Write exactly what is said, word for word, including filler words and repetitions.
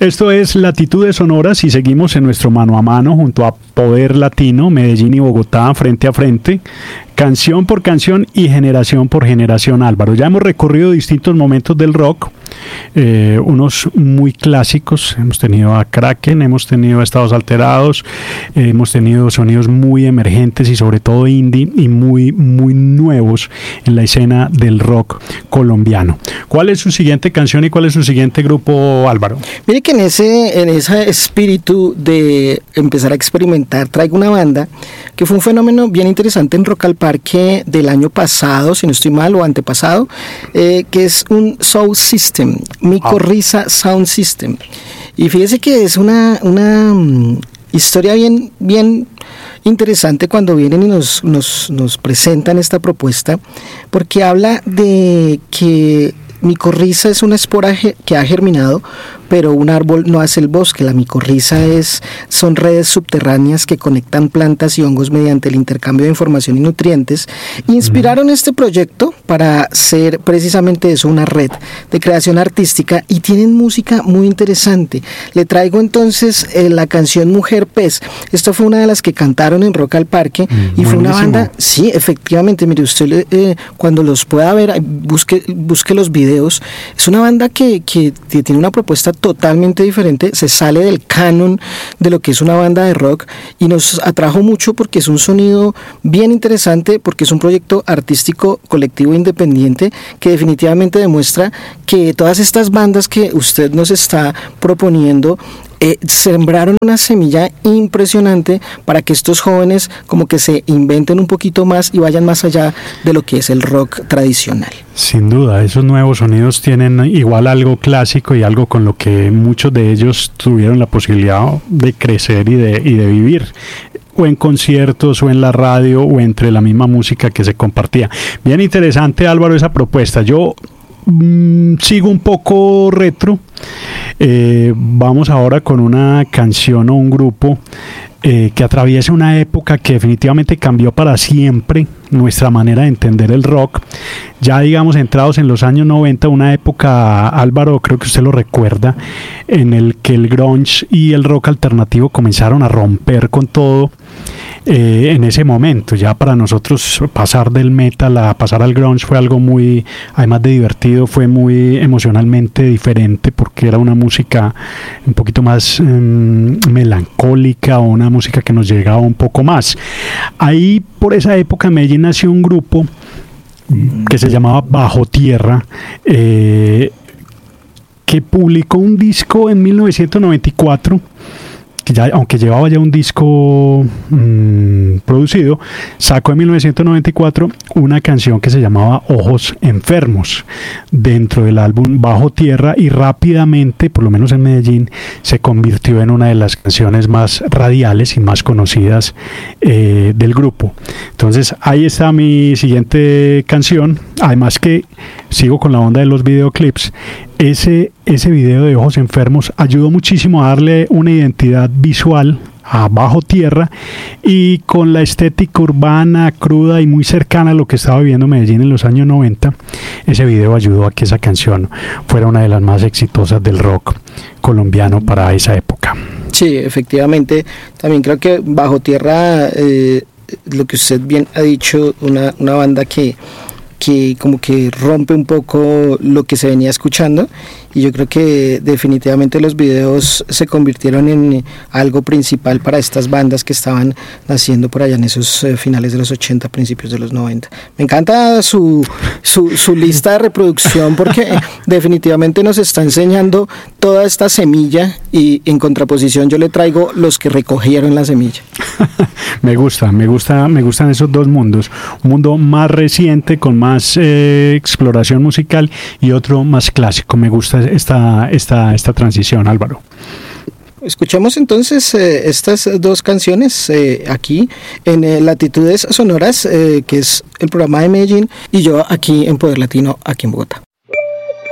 Esto es Latitudes Sonoras y seguimos en nuestro mano a mano junto a Poder Latino, Medellín y Bogotá, frente a frente, canción por canción y generación por generación. Álvaro, ya hemos recorrido distintos momentos del rock, eh, unos muy clásicos, hemos tenido a Kraken, hemos tenido a Estados Alterados, eh, hemos tenido sonidos muy emergentes y sobre todo indie y muy, muy nuevos en la escena del rock colombiano. ¿Cuál es su siguiente canción y cuál es su siguiente grupo, Álvaro? Mire que en ese, en ese espíritu de empezar a experimentar, traigo una banda que fue un fenómeno bien interesante en Rock al Parque del año pasado, si no estoy mal, o antepasado, eh, que es un Sound System, Micorriza Sound System. Y fíjese que es una, una um, historia bien, bien interesante cuando vienen y nos, nos, nos presentan esta propuesta, porque habla de que micorriza es una espora que ha germinado, pero un árbol no hace el bosque. La micorriza es, son redes subterráneas que conectan plantas y hongos mediante el intercambio de información y nutrientes. Inspiraron uh-huh. este proyecto para ser precisamente eso, una red de creación artística, y tienen música muy interesante. Le traigo entonces eh, la canción Mujer Pez. Esto fue una de las que cantaron en Rock al Parque uh-huh. y fue una banda, sí, efectivamente, mire usted eh, cuando los pueda ver, busque, busque los videos. Es una banda que, que, que tiene una propuesta totalmente diferente, se sale del canon de lo que es una banda de rock y nos atrajo mucho porque es un sonido bien interesante, porque es un proyecto artístico colectivo independiente que definitivamente demuestra que todas estas bandas que usted nos está proponiendo Eh, sembraron una semilla impresionante para que estos jóvenes como que se inventen un poquito más y vayan más allá de lo que es el rock tradicional. Sin duda, esos nuevos sonidos tienen igual algo clásico y algo con lo que muchos de ellos tuvieron la posibilidad de crecer y de, y de vivir, o en conciertos o en la radio o entre la misma música que se compartía. Bien interesante, Álvaro, esa propuesta. Yo Mm, sigo un poco retro. Eh, vamos ahora con una canción o un grupo eh, que atraviesa una época que definitivamente cambió para siempre nuestra manera de entender el rock. Ya digamos entrados en los años noventa, una época, Álvaro, creo que usted lo recuerda, en el que el grunge y el rock alternativo comenzaron a romper con todo. Eh, en ese momento, ya para nosotros pasar del metal a pasar al grunge fue algo muy, además de divertido, fue muy emocionalmente diferente, porque era una música un poquito más um, melancólica, o una música que nos llegaba un poco más. Ahí por esa época en Medellín nació un grupo que se llamaba Bajo Tierra, eh, que publicó un disco en mil novecientos noventa y cuatro, que ya, aunque llevaba ya un disco mmm, producido, sacó en mil novecientos noventa y cuatro una canción que se llamaba Ojos Enfermos dentro del álbum Bajo Tierra, y rápidamente, por lo menos en Medellín, se convirtió en una de las canciones más radiales y más conocidas eh, del grupo. Entonces ahí está mi siguiente canción, además que sigo con la onda de los videoclips. Ese, ese video de Ojos Enfermos ayudó muchísimo a darle una identidad visual a Bajo Tierra, y con la estética urbana, cruda y muy cercana a lo que estaba viviendo Medellín en los años noventa, ese video ayudó a que esa canción fuera una de las más exitosas del rock colombiano para esa época. Sí, efectivamente, también creo que Bajo Tierra, eh, lo que usted bien ha dicho, una, una banda que que como que rompe un poco lo que se venía escuchando, y yo creo que definitivamente los videos se convirtieron en algo principal para estas bandas que estaban naciendo por allá en esos eh, finales de los ochenta, principios de los noventa. Me encanta su, su, su lista de reproducción, porque definitivamente nos está enseñando toda esta semilla, y en contraposición yo le traigo los que recogieron la semilla. Me gusta, me gusta, me gustan esos dos mundos, un mundo más reciente con más eh, exploración musical, y otro más clásico. Me gusta esta, esta, esta transición, Álvaro. Escuchamos entonces eh, estas dos canciones eh, aquí en eh, Latitudes Sonoras, eh, que es el programa de Medellín, y yo aquí en Poder Latino, aquí en Bogotá.